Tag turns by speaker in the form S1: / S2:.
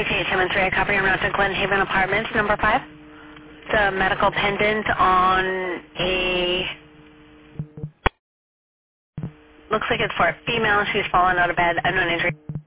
S1: 6873, I copy en route to Glen Haven Apartments, number 5. The medical pendant on a, looks like it's for a female. She's fallen out of bed. Unknown injury.